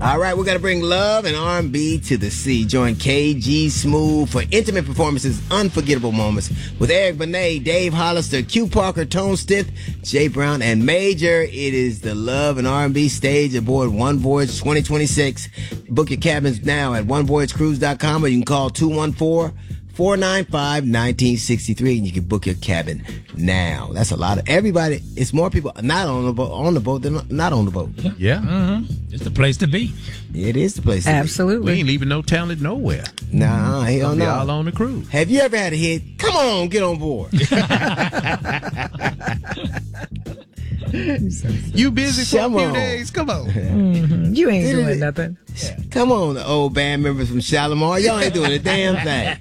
All right, we're going to bring love and R&B to the sea. Join KG Smooth for intimate performances, unforgettable moments with Eric Benet, Dave Hollister, Q Parker, Tone Stith, Jay Brown, and Major. It is the Love and R&B stage aboard One Voyage 2026. Book your cabins now at onevoyagecruise.com, or you can call 214-495-1963 and you can book your cabin now. That's a lot of everybody. It's more people not on the boat than not on the boat. Yeah. Mm-hmm. It's the place to be. It is the place to be. Absolutely. We ain't leaving no talent nowhere. Nah, hell no. All on the cruise. Have you ever had a hit? Come on, get on board. You busy for a few days? Come on. Mm-hmm. You ain't doing nothing. Yeah. Come on, the old band members from Shalimar. Y'all ain't doing a damn thing.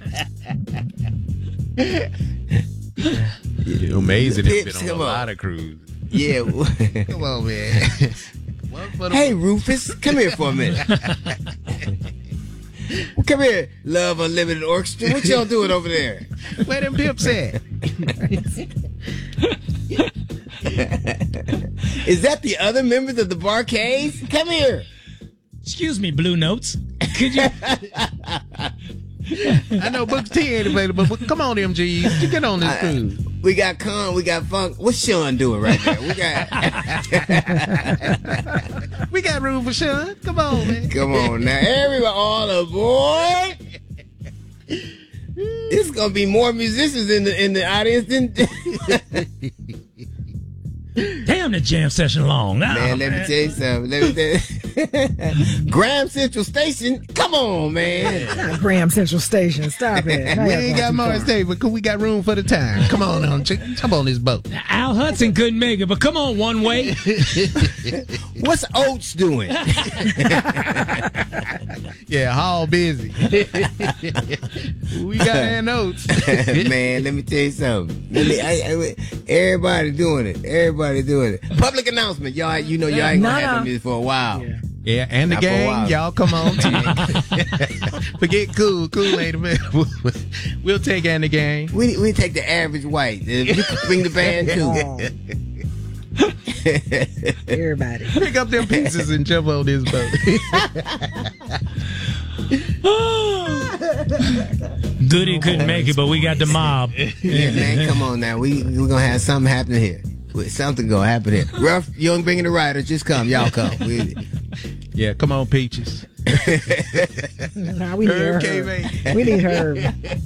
Amazing. It's been on a lot of cruises. Yeah. Come on, man. Hey, Rufus, come here for a minute. Come here, Love Unlimited Orchestra. What y'all doing over there? Where them pimps at? Is that the other members of the Barcades? Come here. Excuse me, Blue Notes. Could you? I know Booker T ain't available, but come on, MGs. You get on this cruise. We got Con, we got Funk. What's Sean doing right there? We got room for Sean. Come on, man. Come on now. Everybody all aboard. It's gonna be more musicians in the audience than Damn, the jam session long. Man, let me tell you something. Graham Central Station, come on, man. Not Graham Central Station. Stop it. We ain't got Morris Day, but we got room for the time. Come on, jump on this boat. Al Hudson couldn't make it, but come on, One Way. What's Oates doing? Yeah, Hall busy. We got an Oates. Man, let me tell you something. Everybody doing it. Everybody doing it. Public announcement, y'all. You know y'all ain't gonna have music for a while. Yeah, and the gang, y'all come on. Forget Cool ain't available. We'll take and the gang. We take the average white. You can bring the band too. Everybody. Pick up them pieces and jump on this boat. Goody couldn't make it, but we got the mob. Yeah, man, come on now. We're gonna have something happen here. Something gonna happen here. Ruff, you ain't bringing the riders. Just come. Y'all come. Yeah, come on, Peaches. Nah, we need Herb. We need Herb.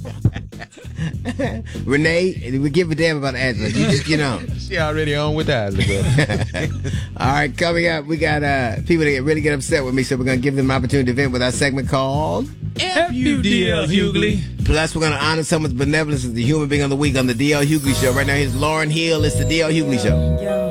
Renee, we give a damn about Angela. You just get on. She already on with us. All right, coming up, we got people that really get upset with me, so we're going to give them an opportunity to vent with our segment called FUDL Hughley. Plus, we're going to honor someone's benevolence as the human being of the week on the DL Hughley Show. Right now, here's Lauryn Hill. It's the DL Hughley Show.